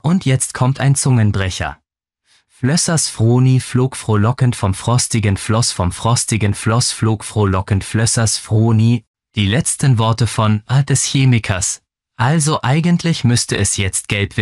Und jetzt kommt ein Zungenbrecher. Flössers Froni flog frohlockend vom frostigen Floss flog frohlockend Flössers Froni, die letzten Worte des Chemikers. Also eigentlich müsste es jetzt gelb werden.